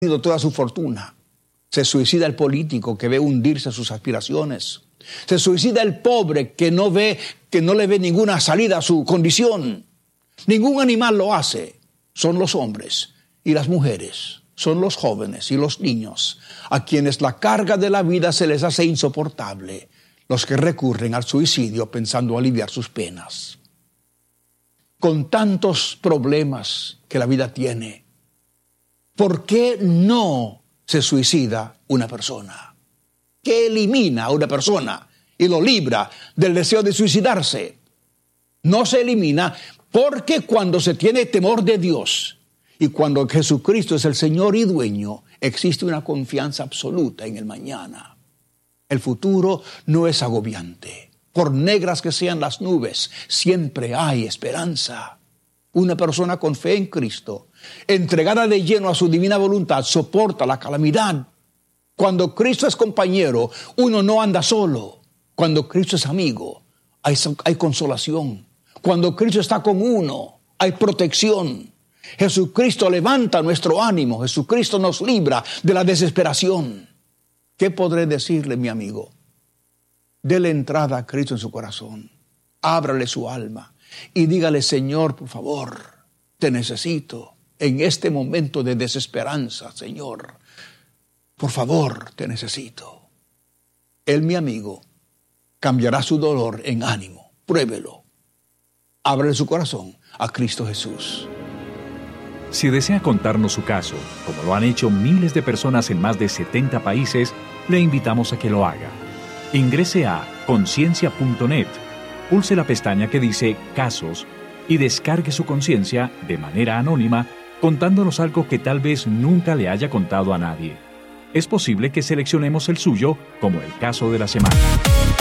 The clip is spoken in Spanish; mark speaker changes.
Speaker 1: toda su fortuna. Se suicida el político que ve hundirse sus aspiraciones. Se suicida el pobre que no le ve ninguna salida a su condición. Ningún animal lo hace. Son los hombres y las mujeres, son los jóvenes y los niños, a quienes la carga de la vida se les hace insoportable, los que recurren al suicidio pensando aliviar sus penas. Con tantos problemas que la vida tiene, ¿por qué no se suicida una persona? ¿Qué elimina a una persona y lo libra del deseo de suicidarse? No se elimina porque cuando se tiene temor de Dios y cuando Jesucristo es el Señor y dueño, existe una confianza absoluta en el mañana. El futuro no es agobiante. Por negras que sean las nubes, siempre hay esperanza. Una persona con fe en Cristo, entregada de lleno a su divina voluntad, soporta la calamidad. Cuando Cristo es compañero, uno no anda solo. Cuando Cristo es amigo, hay consolación. Cuando Cristo está con uno, hay protección. Jesucristo levanta nuestro ánimo. Jesucristo nos libra de la desesperación. ¿Qué podré decirle, mi amigo? Dele entrada a Cristo en su corazón. Ábrale su alma y dígale: Señor, por favor, te necesito en este momento de desesperanza, Señor. Por favor, te necesito. Él, mi amigo, cambiará su dolor en ánimo. Pruébelo. Ábrele su corazón a Cristo Jesús.
Speaker 2: Si desea contarnos su caso, como lo han hecho miles de personas en más de 70 países, le invitamos a que lo haga. Ingrese a conciencia.net, pulse la pestaña que dice Casos y descargue su conciencia de manera anónima contándonos algo que tal vez nunca le haya contado a nadie. Es posible que seleccionemos el suyo como el caso de la semana.